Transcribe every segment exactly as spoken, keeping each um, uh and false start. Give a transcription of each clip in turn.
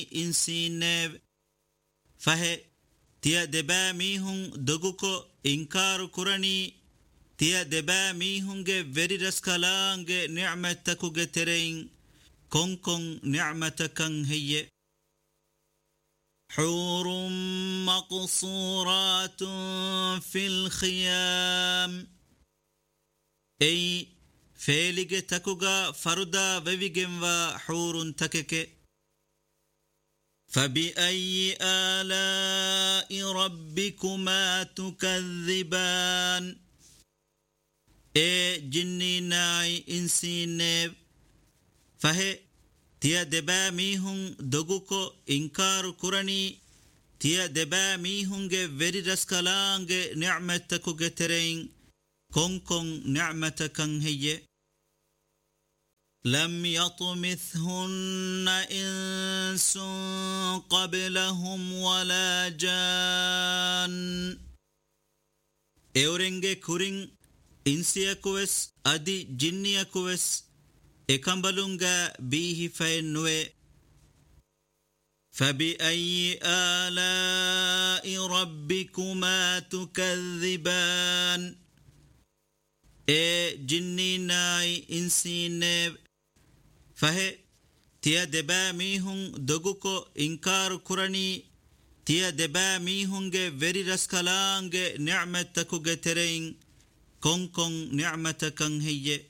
insiinneeb fahe tiya debaa miihun doguko inkaaru kuranii tiya debaa miihunge veri raskalaange nicmatakuge terein konkon nicmatakan heye حور مقصورات في الخيام أي فيلج تكوغا فردا ويجن وحور تكك فبأي آلاء ربكما تكذبان أي جني ناي إنسين فهي tiya debaa miihun doguko inkaaru kuranii tiya debaa miihunge veri raskalaange nicmatakuge terein konkon nicmatakan heye lam yatumithunna insun qablahum wala jaan eurenge kurin insiyakuwes adi jinniyakuwes إكمبلونغا بيه فينوي فبأي آلاء ربكما تكذبان إيه جني ناي إنسين فهي تيا دبا ميهن دوغوكو إنكار كراني تيا دبا ميهنغ وري رسكالانغ نعمتكوغ ترين كون كون نعمتكن هي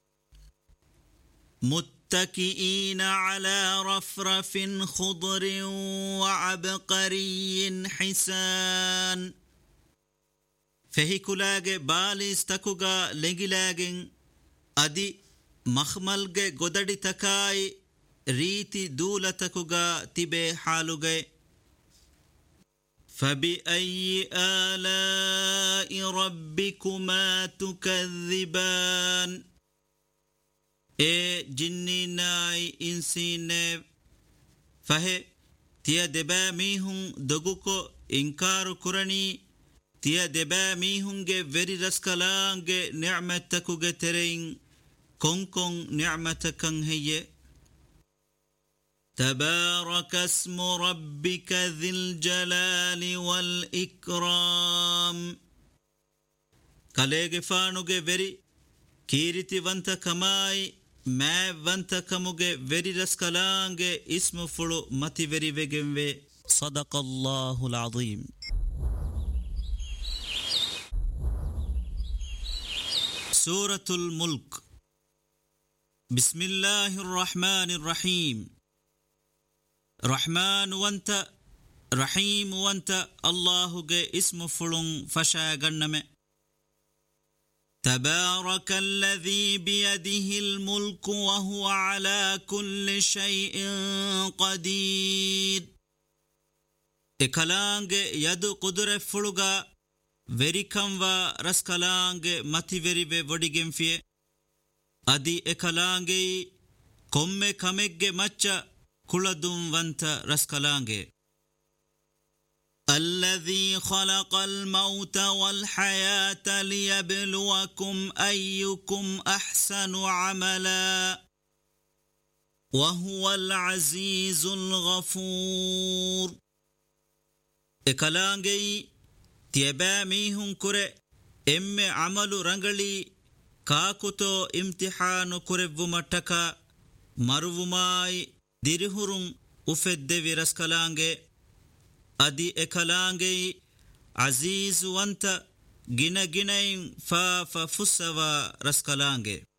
متكئين على رفرف خضر وعبقري حسان فهي كلاغ باليستكوغا لنجلاغن أدي مخملغ غدد تكاي ريتي دولتكوغا تبه حالوغ فبأي آلاء ربكما تكذبان إيه جني ناي إنسين فهي تيا دبا ميهن دوغوكو إنكار كراني تيا دبا ميهن جي وري رسكالان جي نعمتكو جي ترين كون كون نعمتكن هي تبارك اسم ربك ذي الجلال والإكرام كاليغ فانو جي وري كيرتي وانت كماي ما وانت كموغي وري رسكالانغ اسم فلو متي وري ويگنوي صدق الله العظيم سورة الملك بسم الله الرحمن الرحيم رحمن وانت رحيم وانت الله جي اسم فلو فشا غنمي تبارك الذي بيده الملك وهو على كل شيء قدير إكلانغ يد قدر فلغا وريكم و رسكلانغ متي وري وديگم فيه أدي إكلانغ كم كمگ مچ كلدم وانت رسكلانغ الذي خلق الموت والحياة ليبلوكم أيكم أحسن عملا وهو العزيز الغفور إكلانغي تيباميهم كره إم عمل رنغلي كاكتو امتحان كره ومتكا مروماي ديرهرم أفد ورسكلانغي أدي إكلانغي عزيز وانت جنا جنين فا ففسوا رسكلانغي